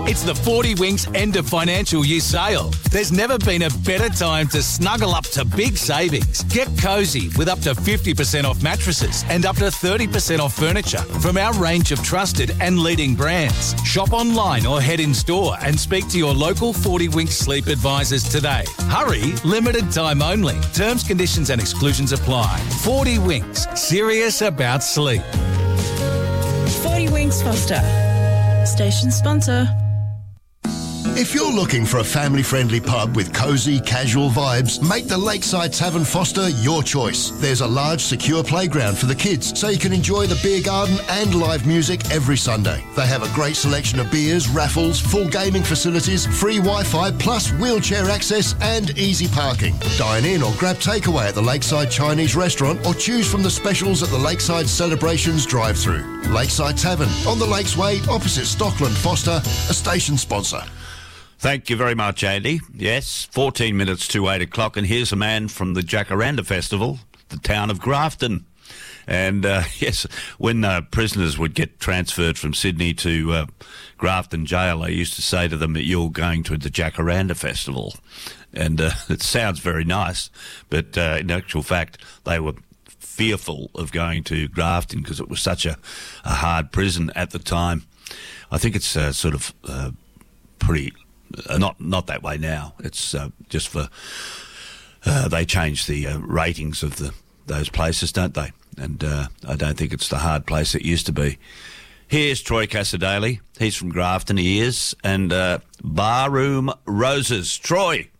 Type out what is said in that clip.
It's the 40 Winks end of financial year sale. There's never been a better time to snuggle up to big savings. Get cosy with up to 50% off mattresses and up to 30% off furniture from our range of trusted and leading brands. Shop online or head in store and speak to your local 40 Winks sleep advisors today. Hurry, limited time only. Terms, conditions and exclusions apply. 40 Winks, serious about sleep. 40 Winks Foster, station sponsor. If you're looking for a family-friendly pub with cosy, casual vibes, make the Lakeside Tavern Foster your choice. There's a large, secure playground for the kids, so you can enjoy the beer garden and live music every Sunday. They have a great selection of beers, raffles, full gaming facilities, free Wi-Fi, plus wheelchair access and easy parking. Dine in or grab takeaway at the Lakeside Chinese restaurant or choose from the specials at the Lakeside Celebrations drive-thru. Lakeside Tavern, on the Lakes Way, opposite Stockland Foster, a station sponsor. Thank you very much, Andy. Yes, 14 minutes to 8 o'clock, and here's a man from the Jacaranda Festival, the town of Grafton. And, yes, when prisoners would get transferred from Sydney to Grafton Jail, I used to say to them that you're going to the Jacaranda Festival. And it sounds very nice, but in actual fact, they were fearful of going to Grafton because it was such a hard prison at the time. I think it's sort of pretty... Not that way now. It's just for they change the ratings of those places, don't they? And I don't think it's the hard place it used to be. Here's Troy Casadale. He's from Grafton, he is, and Barroom Roses. Troy.